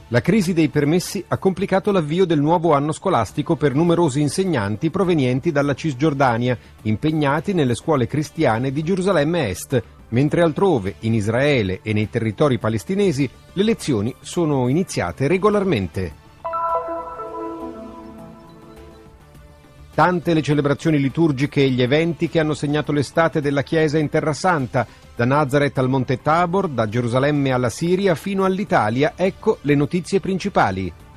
La crisi dei permessi ha complicato l'avvio del nuovo anno scolastico per numerosi insegnanti provenienti dalla Cisgiordania, impegnati nelle scuole cristiane di Gerusalemme Est, mentre altrove, in Israele e nei territori palestinesi, le lezioni sono iniziate regolarmente. Tante le celebrazioni liturgiche e gli eventi che hanno segnato l'estate della Chiesa in Terra Santa, da Nazareth al Monte Tabor, da Gerusalemme alla Siria fino all'Italia, ecco le notizie principali.